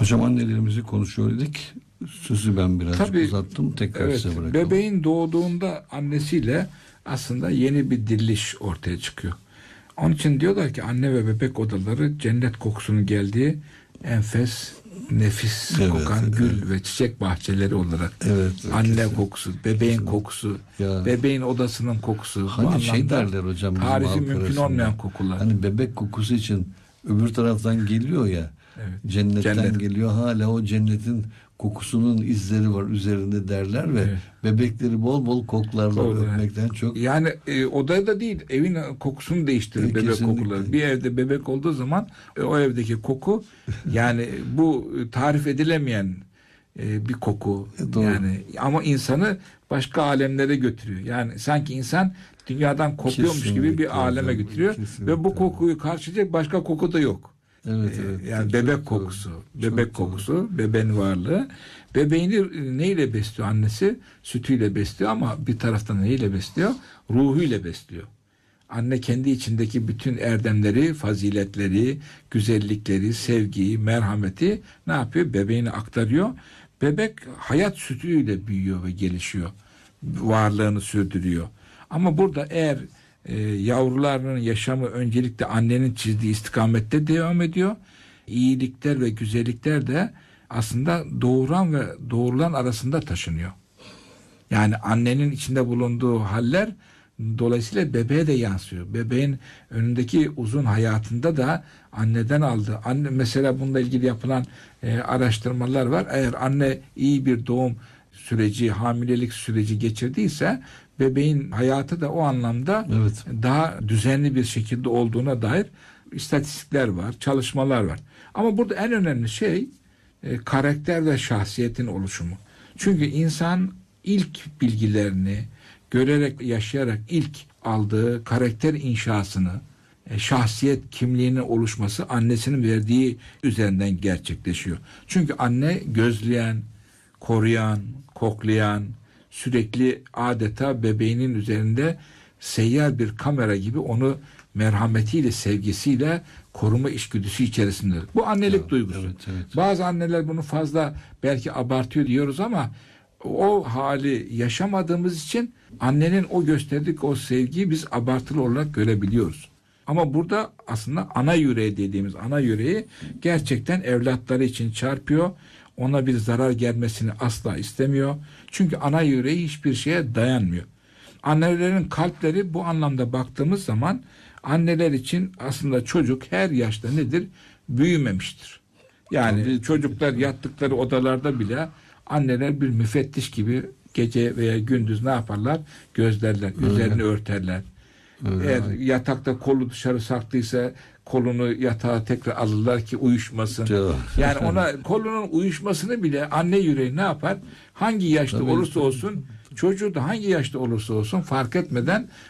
Hocam annelerimizi konuşuyorduk. Sözü ben birazcık uzattım. Tekrar size bırakalım. Bebeğin doğduğunda annesiyle aslında yeni bir diriliş ortaya çıkıyor. Onun için diyorlar ki anne ve bebek odaları cennet kokusunun geldiği enfes, nefis kokan gül ve çiçek bahçeleri olarak. Anne kesin. Kokusu, bebeğin kokusu, bebeğin odasının kokusu. Hani şey derler hocam. Tarifi mümkün olmayan kokular. Hani bebek kokusu için öbür taraftan geliyor ya. Cennetten geliyor. Hala o cennetin kokusunun izleri var üzerinde derler ve bebekleri bol bol koklarlar öpmekten çok. Yani odada da değil, evin kokusunu değiştirir bebek kesinlikle. Kokuları. Bir evde bebek olduğu zaman o evdeki koku yani bu tarif edilemeyen bir koku. Yani ama insanı başka alemlere götürüyor. Yani sanki insan dünyadan kopuyormuş kesinlikle, gibi bir aleme götürüyor ve bu kokuyu karşılayacak başka koku da yok. Yani bebek kokusu, bebek kokusu, bebeğin varlığı. Bebeğini neyle besliyor annesi? Sütüyle besliyor ama bir taraftan neyle besliyor? Ruhuyla besliyor. Anne kendi içindeki bütün erdemleri, faziletleri, güzellikleri, sevgiyi, merhameti ne yapıyor? Bebeğine aktarıyor. Bebek hayat sütüyle büyüyor ve gelişiyor. Varlığını sürdürüyor. Ama burada eğer yavrularının yaşamı öncelikle annenin çizdiği istikamette devam ediyor. İyilikler ve güzellikler de aslında doğuran ve doğrulan arasında taşınıyor. Yani annenin içinde bulunduğu haller dolayısıyla bebeğe de yansıyor. Bebeğin önündeki uzun hayatında da anneden aldı. Anne mesela bununla ilgili yapılan araştırmalar var. Eğer anne iyi bir doğum süreci, hamilelik süreci geçirdiyse bebeğin hayatı da o anlamda daha düzenli bir şekilde olduğuna dair istatistikler var, çalışmalar var. Ama burada en önemli şey karakter ve şahsiyetin oluşumu. Çünkü insan ilk bilgilerini görerek, yaşayarak ilk aldığı karakter inşasını, şahsiyet kimliğinin oluşması annesinin verdiği üzerinden gerçekleşiyor. Çünkü anne gözleyen, koruyan, koklayan, sürekli adeta bebeğinin üzerinde seyyar bir kamera gibi onu merhametiyle, sevgisiyle koruma içgüdüsü içerisinde. Bu annelik duygusu. Bazı anneler bunu fazla belki abartıyor diyoruz ama o hali yaşamadığımız için annenin o gösterdiği o sevgiyi biz abartılı olarak görebiliyoruz. Ama burada aslında ana yüreği dediğimiz ana yüreği gerçekten evlatları için çarpıyor. Ona bir zarar gelmesini asla istemiyor. Çünkü ana yüreği hiçbir şeye dayanmıyor. Annelerin kalpleri bu anlamda baktığımız zaman anneler için aslında çocuk her yaşta nedir? Büyümemiştir. Yani çocuklar yattıkları odalarda bile anneler bir müfettiş gibi gece veya gündüz ne yaparlar? Gözlerler, üzerini örterler. Eğer yatakta kolu dışarı sarktıysa kolunu yatağa tekrar alırlar ki uyuşmasın. Yani ona kolunun uyuşmasını bile anne yüreği ne yapar? Hangi yaşta olursa olsun, çocuğu da hangi yaşta olursa olsun fark etmeden